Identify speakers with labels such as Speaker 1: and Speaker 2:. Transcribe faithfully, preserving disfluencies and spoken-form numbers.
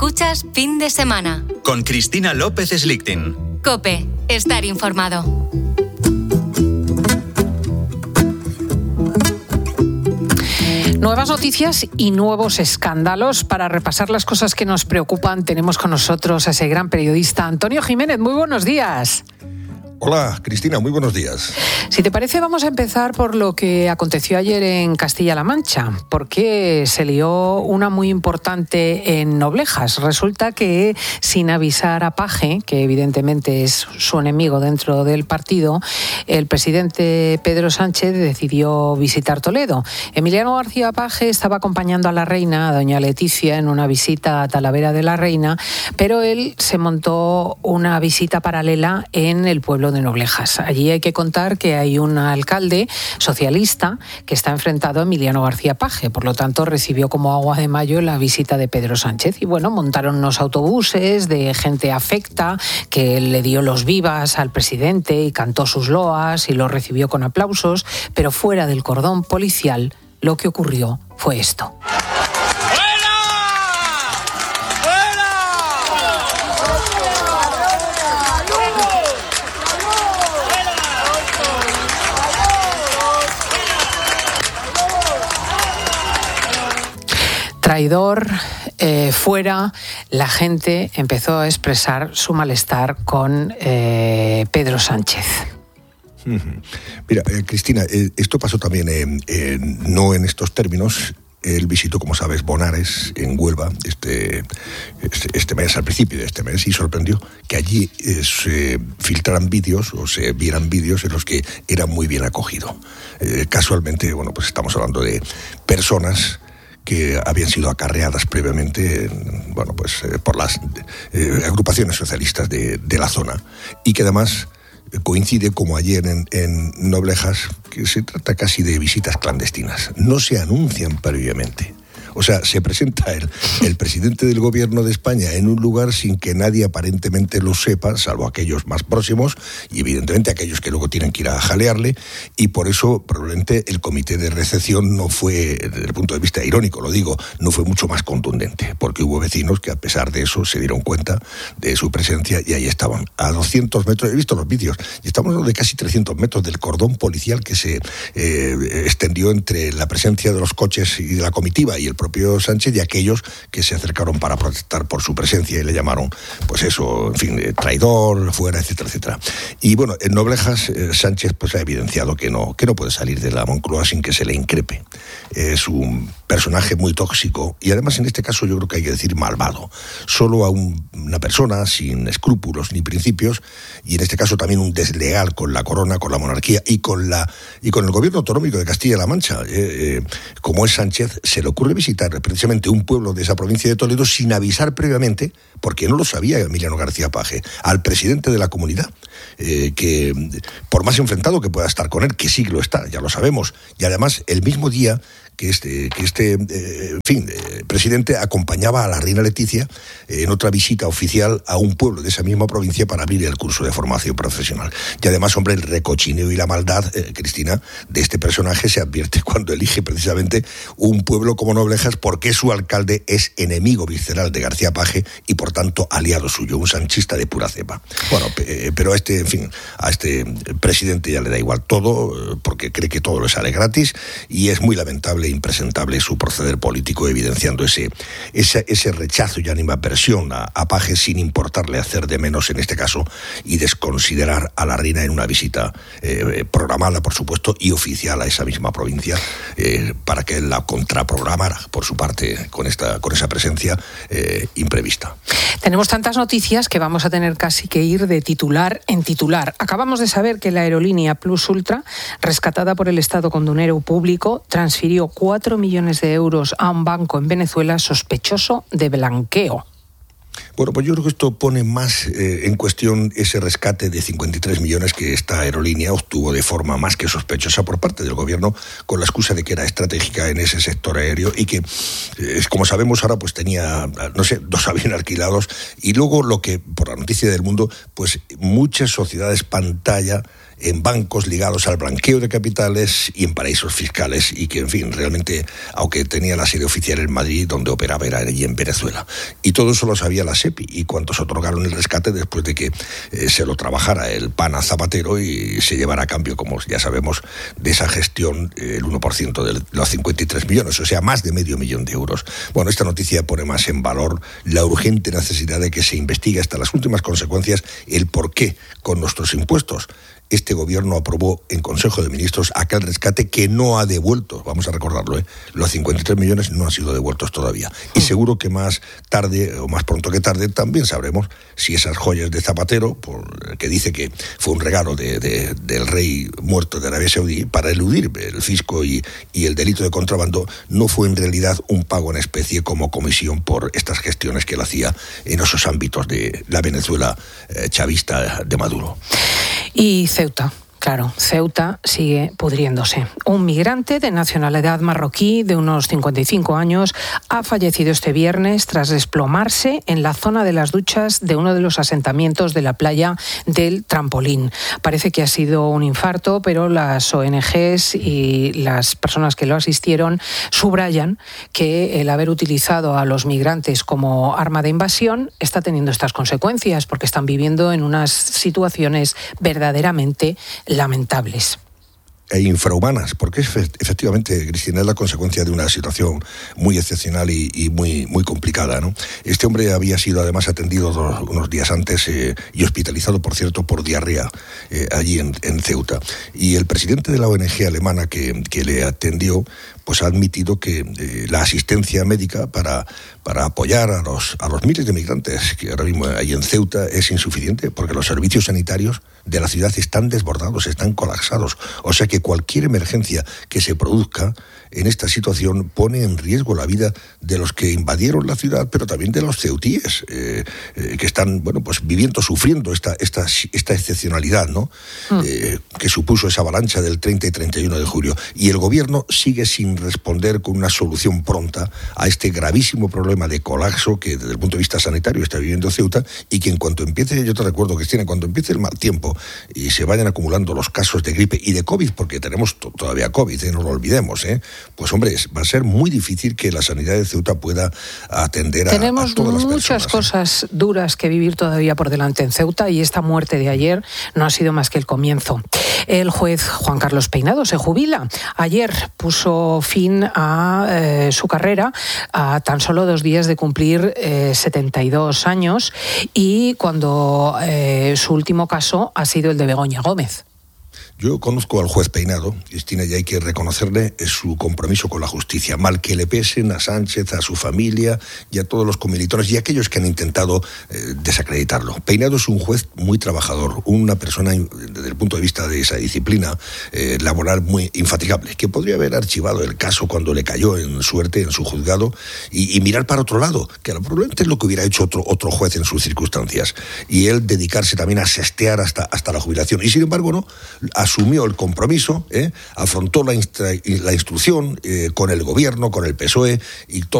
Speaker 1: Escuchas Fin de Semana.
Speaker 2: Con Cristina López Slichting.
Speaker 1: COPE. Estar informado.
Speaker 3: Nuevas noticias y nuevos escándalos. Para repasar las cosas que nos preocupan, tenemos con nosotros a ese gran periodista Antonio Jiménez. Muy buenos días.
Speaker 4: Hola, Cristina, muy buenos días.
Speaker 3: Si te parece, vamos a empezar por lo que aconteció ayer en Castilla-La Mancha, porque se lió una muy importante en Noblejas. Resulta que, sin avisar a Paje, que evidentemente es su enemigo dentro del partido, el presidente Pedro Sánchez decidió visitar Toledo. Emiliano García Paje estaba acompañando a la reina, a doña Leticia, en una visita a Talavera de la Reina, pero él se montó una visita paralela en el pueblo de Noblejas. Allí hay que contar que hay un alcalde socialista que está enfrentado a Emiliano García Paje, por lo tanto recibió como agua de mayo la visita de Pedro Sánchez y bueno, montaron unos autobuses de gente afecta que le dio los vivas al presidente y cantó sus loas y lo recibió con aplausos, pero fuera del cordón policial lo que ocurrió fue esto. Traidor, eh, fuera, la gente empezó a expresar su malestar con eh, Pedro Sánchez.
Speaker 4: Mira, eh, Cristina, eh, esto pasó también, eh, eh, no en estos términos. Él visitó, como sabes, Bonares, en Huelva, este, este, este mes, al principio de este mes, y sorprendió que allí eh, se filtraran vídeos o se vieran vídeos en los que era muy bien acogido. Eh, casualmente, bueno, pues estamos hablando de personas que habían sido acarreadas previamente, bueno, pues eh, por las eh, agrupaciones socialistas de, de la zona, y que además coincide, como ayer en, en Noblejas, que se trata casi de visitas clandestinas. No se anuncian previamente. O sea, se presenta el, el presidente del gobierno de España en un lugar sin que nadie aparentemente lo sepa, salvo aquellos más próximos y evidentemente aquellos que luego tienen que ir a jalearle, y por eso probablemente el comité de recepción no fue, desde el punto de vista irónico lo digo, no fue mucho más contundente, porque hubo vecinos que a pesar de eso se dieron cuenta de su presencia y ahí estaban, a doscientos metros, he visto los vídeos, y estamos hablando de casi trescientos metros del cordón policial que se eh, extendió entre la presencia de los coches y de la comitiva y el propio Sánchez y aquellos que se acercaron para protestar por su presencia y le llamaron, pues eso, en fin, traidor, fuera, etcétera, etcétera. Y bueno, en Noblejas eh, Sánchez pues ha evidenciado que no, que no puede salir de la Moncloa sin que se le increpe. Es un personaje muy tóxico y además en este caso yo creo que hay que decir malvado. Solo a un, una persona sin escrúpulos ni principios, y en este caso también un desleal con la corona, con la monarquía y con la y con el gobierno autonómico de Castilla-La Mancha, eh, eh, como es Sánchez, se le ocurre visitar precisamente un pueblo de esa provincia de Toledo sin avisar previamente, porque no lo sabía Emiliano García Paje, al presidente de la comunidad, eh, que por más enfrentado que pueda estar con él, que sí lo está, ya lo sabemos, y además el mismo día que este, que este eh, en fin, eh, presidente acompañaba a la reina Leticia eh, en otra visita oficial a un pueblo de esa misma provincia para abrir el curso de formación profesional. Y además, hombre, el recochineo y la maldad, eh, Cristina, de este personaje se advierte cuando elige precisamente un pueblo como Noblejas, porque su alcalde es enemigo visceral de García Paje y, por tanto, aliado suyo, un sanchista de pura cepa. Bueno, eh, pero a este, en fin, a este presidente ya le da igual todo, porque cree que todo le sale gratis, y es muy lamentable e impresentable su proceder político, evidenciando ese, ese, ese rechazo y animadversión a, a Paje, sin importarle hacer de menos en este caso y desconsiderar a la reina en una visita eh, programada, por supuesto, y oficial a esa misma provincia, eh, para que él la contraprogramara por su parte con, esta, con esa presencia eh, imprevista.
Speaker 3: Tenemos tantas noticias que vamos a tener casi que ir de titular en titular. Acabamos de saber que la aerolínea Plus Ultra, rescatada por el Estado con dinero público, transfirió cuatro millones de euros a un banco en Venezuela sospechoso de blanqueo.
Speaker 4: Bueno, pues yo creo que esto pone más eh, en cuestión ese rescate de cincuenta y tres millones que esta aerolínea obtuvo de forma más que sospechosa por parte del gobierno, con la excusa de que era estratégica en ese sector aéreo y que, eh, como sabemos ahora, pues tenía, no sé, dos aviones alquilados, y luego lo que, por la noticia del Mundo, pues muchas sociedades pantalla en bancos ligados al blanqueo de capitales y en paraísos fiscales, y que, en fin, realmente, aunque tenía la sede oficial en Madrid, donde operaba era allí en Venezuela. Y todo eso lo sabía la SEPI, y cuantos otorgaron el rescate después de que eh, se lo trabajara el pana Zapatero y se llevara a cambio, como ya sabemos, de esa gestión eh, el uno por ciento de los cincuenta y tres millones, o sea, más de medio millón de euros. Bueno, esta noticia pone más en valor la urgente necesidad de que se investigue hasta las últimas consecuencias el por qué, con nuestros impuestos, este gobierno aprobó en Consejo de Ministros aquel rescate que no ha devuelto, vamos a recordarlo, ¿eh? Los cincuenta y tres millones no han sido devueltos todavía. Y seguro que más tarde, o más pronto que tarde, también sabremos si esas joyas de Zapatero, por, que dice que fue un regalo de, de, del rey muerto de Arabia Saudí para eludir el fisco y, y el delito de contrabando, no fue en realidad un pago en especie como comisión por estas gestiones que él hacía en esos ámbitos de la Venezuela eh, chavista de Maduro.
Speaker 3: Y Ceuta. Claro, Ceuta sigue pudriéndose. Un migrante de nacionalidad marroquí de unos cincuenta y cinco años ha fallecido este viernes tras desplomarse en la zona de las duchas de uno de los asentamientos de la playa del Trampolín. Parece que ha sido un infarto, pero las O N Ges y las personas que lo asistieron subrayan que el haber utilizado a los migrantes como arma de invasión está teniendo estas consecuencias, porque están viviendo en unas situaciones verdaderamente lamentables.
Speaker 4: E infrahumanas, porque es efectivamente, Cristina, es la consecuencia de una situación muy excepcional y, y muy, muy complicada, ¿no? Este hombre había sido además atendido dos, unos días antes eh, y hospitalizado, por cierto, por diarrea eh, allí en, en Ceuta. Y el presidente de la O N Ge alemana que, que le atendió, pues ha admitido que eh, la asistencia médica para, para apoyar a los, a los miles de migrantes que ahora mismo hay en Ceuta es insuficiente, porque los servicios sanitarios de la ciudad están desbordados, están colapsados. O sea que cualquier emergencia que se produzca en esta situación pone en riesgo la vida de los que invadieron la ciudad, pero también de los ceutíes, eh, eh, que están, bueno, pues viviendo, sufriendo esta, esta, esta excepcionalidad, ¿no? Mm. Eh, que supuso esa avalancha del treinta y treinta y uno de julio. Y el gobierno sigue sin responder con una solución pronta a este gravísimo problema de colapso que desde el punto de vista sanitario está viviendo Ceuta, y que en cuanto empiece, yo te recuerdo, Cristina, en cuanto empiece el mal tiempo y se vayan acumulando los casos de gripe y de COVID, porque tenemos t- todavía COVID, ¿eh? No lo olvidemos, ¿eh? Pues hombre, va a ser muy difícil que la sanidad de Ceuta pueda atender a,
Speaker 3: Tenemos
Speaker 4: a todas las personas.
Speaker 3: Tenemos muchas cosas duras que vivir todavía por delante en Ceuta, y esta muerte de ayer no ha sido más que el comienzo. El juez Juan Carlos Peinado se jubila. Ayer puso fin a eh, su carrera a tan solo dos días de cumplir eh, setenta y dos años, y cuando eh, su último caso ha sido el de Begoña Gómez.
Speaker 4: Yo conozco al juez Peinado, Cristina, y hay que reconocerle su compromiso con la justicia, mal que le pesen a Sánchez, a su familia y a todos los comilitones y a aquellos que han intentado eh, desacreditarlo. Peinado es un juez muy trabajador, una persona, desde el punto de vista de esa disciplina eh, laboral, muy infatigable, que podría haber archivado el caso cuando le cayó en suerte en su juzgado y, y mirar para otro lado, que probablemente es lo que hubiera hecho otro, otro juez en sus circunstancias, y él dedicarse también a sestear hasta, hasta la jubilación. Y sin embargo, no, asumió el compromiso, ¿eh? afrontó la, instra- la instrucción eh, con el gobierno, con el P S O E y todo.